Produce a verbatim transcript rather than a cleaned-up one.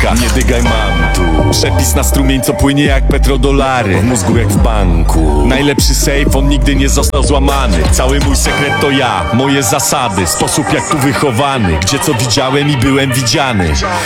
klatka. Nie dygaj, mam tu przepis na strumień, co płynie jak petrodolary. W mózgu jak w banku. Najlepszy safe, on nigdy nie został złamany. Cały mój sekret to ja, moje zasady, sposób jak tu wychowany, gdzie co widziałem i byłem widziany.